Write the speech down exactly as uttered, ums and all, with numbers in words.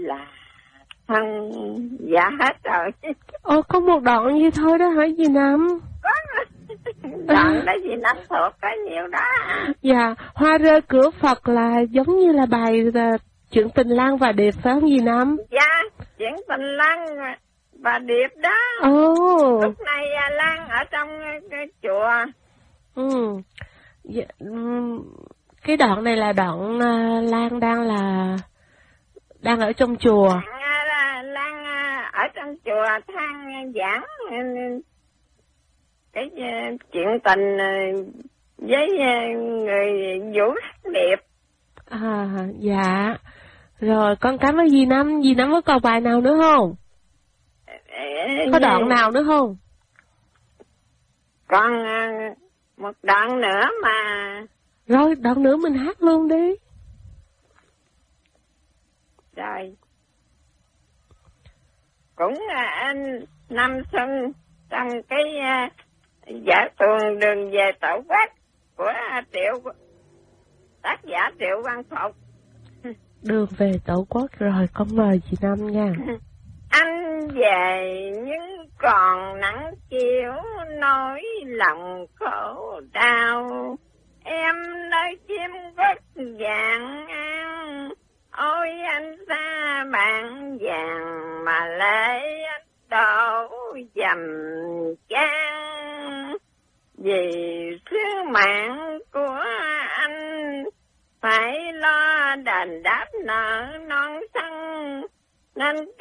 là thân dạ hết rồi. Ồ, có một đoạn như thôi đó hả dì Năm? Có đoạn đó dì Năm thuộc có nhiều đó. Dạ, Hoa rơi cửa Phật là giống như là bài là chuyện tình Lan và Điệp phải không dì Năm? Dạ, chuyện tình Lan và Điệp đó. Ồ. Lúc này Lan ở trong cái chùa. Ừ. Dạ, cái đoạn này là đoạn uh, Lan đang là đang ở trong chùa. Lan, Lan ở trong chùa than giảng cái chuyện tình với người Vũ Điệp. À, dạ. Rồi, con cảm ơn dì Năm. Dì Năm có còn bài nào nữa không? Có đoạn nào nữa không? Còn một đoạn nữa mà. Rồi, đoạn nữa mình hát luôn đi. Rồi. Cũng anh năm xuân trong cái giả tuồng đường về tổ quốc của Triệu, tác giả Triệu Văn Phục. Đường về tổ quốc, rồi con mời chị Năm nha. Anh về nhưng còn nắng chiều nỗi lòng khổ đau, em nơi chim gót vàng an, ôi anh xa bạn vàng mà lệ anh đổ dầm chan, vì sứ mạng của anh phải lo đền đáp nợ non sân nên